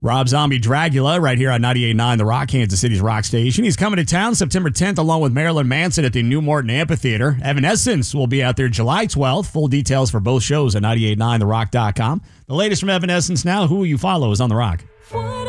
Rob Zombie Dragula right here on 98.9 The Rock, Kansas City's rock station. He's coming to town September 10th along with Marilyn Manson at the New Morton Amphitheater. Evanescence will be out there July 12th. Full details for both shows at 98.9therock.com. The latest from Evanescence now. Who Will You Follow is on The Rock.